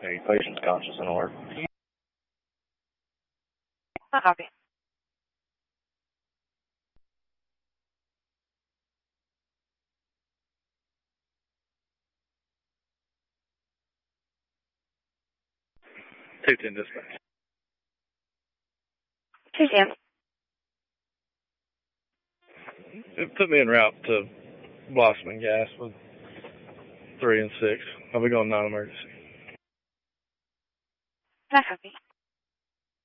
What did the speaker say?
Hey, patient's conscious and alert. I'll copy. Two-ten dispatch. 210. It put me en route to Blossom and Gas with 3 and 6. I'll be going non-emergency. I'll copy.